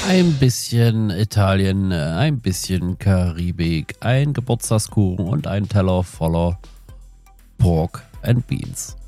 Ein bisschen Italien, ein bisschen Karibik, ein Geburtstagskuchen und ein Teller voller Pork and Beans.